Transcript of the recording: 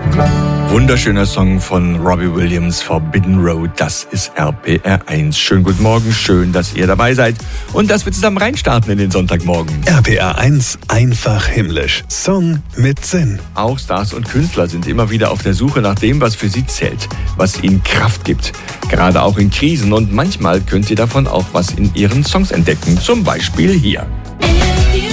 Wunderschöner Song von Robbie Williams, Forbidden Road, das ist RPR 1. Schönen guten Morgen, schön, dass ihr dabei seid und dass wir zusammen reinstarten in den Sonntagmorgen. RPR 1, einfach himmlisch. Song mit Sinn. Auch Stars und Künstler sind immer wieder auf der Suche nach dem, was für sie zählt, was ihnen Kraft gibt. Gerade auch in Krisen, und manchmal könnt ihr davon auch was in ihren Songs entdecken, zum Beispiel hier.